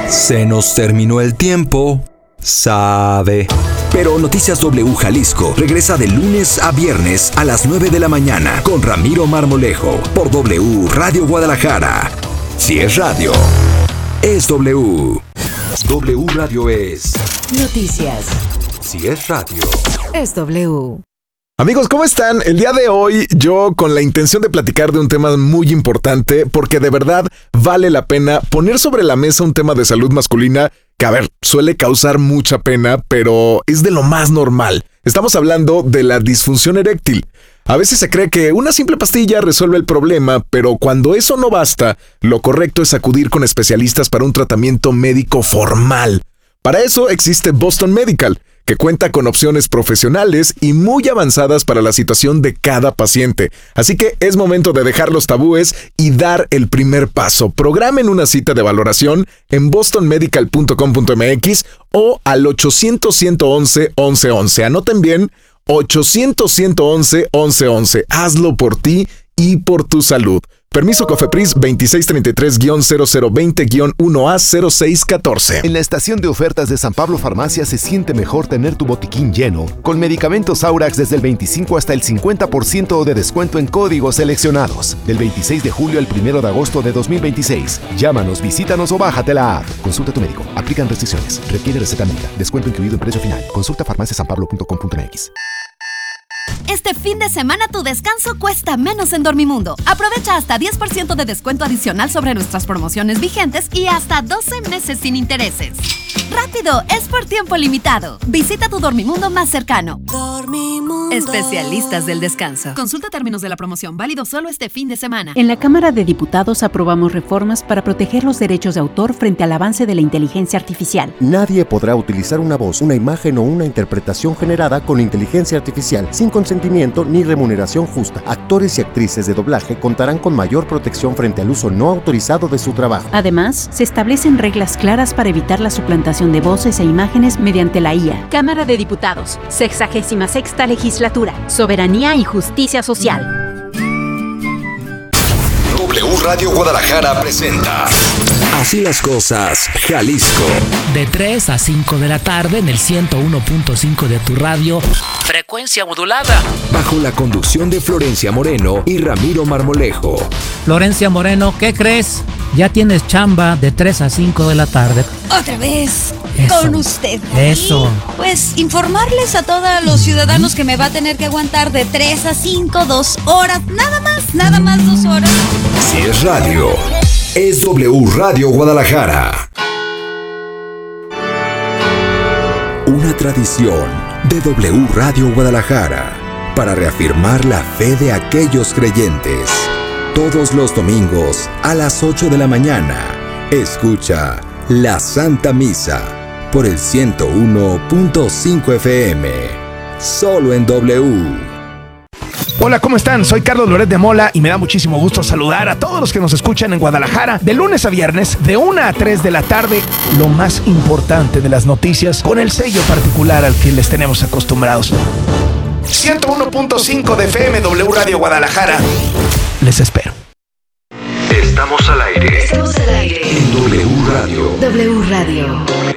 Se nos terminó el tiempo, sabe. Pero Noticias W Jalisco regresa de lunes a viernes a las 9 de la mañana con Ramiro Marmolejo por W Radio Guadalajara. Si es radio, es W. W Radio es noticias. Si es radio, es W. Amigos, ¿cómo están? El día de hoy yo con la intención de platicar de un tema muy importante porque de verdad vale la pena poner sobre la mesa un tema de salud masculina que, a ver, suele causar mucha pena, pero es de lo más normal. Estamos hablando de la disfunción eréctil. A veces se cree que una simple pastilla resuelve el problema, pero cuando eso no basta, lo correcto es acudir con especialistas para un tratamiento médico formal. Para eso existe Boston Medical, que cuenta con opciones profesionales y muy avanzadas para la situación de cada paciente. Así que es momento de dejar los tabúes y dar el primer paso. Programen una cita de valoración en bostonmedical.com.mx o al 800-111-1111. Anoten bien, 800-111-1111. Hazlo por ti y por tu salud. Permiso COFEPRIS 2633-0020-1A0614. En la estación de ofertas de San Pablo Farmacia se siente mejor tener tu botiquín lleno, con medicamentos Aurax desde el 25 hasta el 50% de descuento en códigos seleccionados. Del 26 de julio al 1 de agosto de 2026. Llámanos, visítanos o bájate la app. Consulta a tu médico. Aplican restricciones. Requiere receta médica. Descuento incluido en precio final. Consulta farmaciasanpablo.com.mx. Este fin de semana tu descanso cuesta menos en Dormimundo. Aprovecha hasta 10% de descuento adicional sobre nuestras promociones vigentes y hasta 12 meses sin intereses. ¡Rápido! Es por tiempo limitado. Visita tu Dormimundo más cercano. Dormimundo. Especialistas del descanso. Consulta términos de la promoción. Válido solo este fin de semana. En la Cámara de Diputados aprobamos reformas para proteger los derechos de autor frente al avance de la inteligencia artificial. Nadie podrá utilizar una voz, una imagen o una interpretación generada con inteligencia artificial sin consentimiento ni remuneración justa. Actores y actrices de doblaje contarán con mayor protección frente al uso no autorizado de su trabajo. Además, se establecen reglas claras para evitar la suplantación de voces e imágenes mediante la IA. Cámara de Diputados, 66ª Legislatura, Soberanía y Justicia Social. W Radio Guadalajara presenta Así las cosas, Jalisco. De 3 a 5 de la tarde en el 101.5 de tu radio. Frecuencia modulada. Bajo la conducción de Florencia Moreno y Ramiro Marmolejo. Florencia Moreno, ¿qué crees? Ya tienes chamba de 3 a 5 de la tarde. Otra vez, Eso. con usted. Eso. Y, pues, informarles a todos los ciudadanos que me va a tener que aguantar de 3 a 5, 2 horas. Nada más 2 horas. Si es radio, es W Radio Guadalajara. Una tradición de W Radio Guadalajara para reafirmar la fe de aquellos creyentes. Todos los domingos a las 8 de la mañana, escucha la Santa Misa por el 101.5 FM, solo en W. Hola, ¿cómo están? Soy Carlos Loret de Mola y me da muchísimo gusto saludar a todos los que nos escuchan en Guadalajara de lunes a viernes de 1 a 3 de la tarde. Lo más importante de las noticias con el sello particular al que les tenemos acostumbrados. 101.5 de FM W Radio Guadalajara. Les espero. Estamos al aire. En W Radio. W Radio.